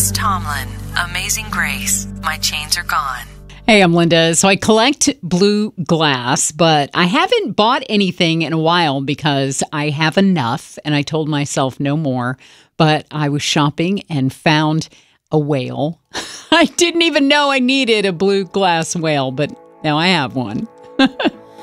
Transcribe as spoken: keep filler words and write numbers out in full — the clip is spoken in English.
Chris Tomlin, Amazing Grace, My Chains Are Gone. Hey, I'm Linda. So I collect blue glass, but I haven't bought anything in a while because I have enough, and I told myself no more. But I was shopping and found a whale. I didn't even know I needed a blue glass whale, but now I have one.